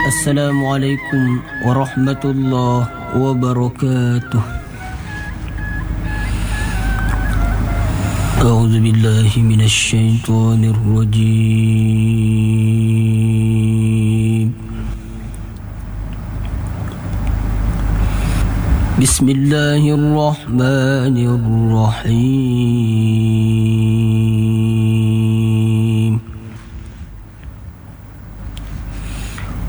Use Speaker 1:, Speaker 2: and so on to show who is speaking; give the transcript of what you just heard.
Speaker 1: Assalamualaikum warahmatullahi wabarakatuh. A'udzu billahi minasy syaithanir rajim. Bismillahirrahmanirrahim.